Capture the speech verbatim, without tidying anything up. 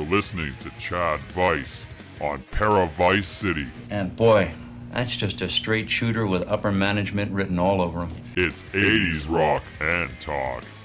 listening to Chad Vice on Para Vice City. And boy, that's just a straight shooter with upper management written all over him. It's eighties rock and talk.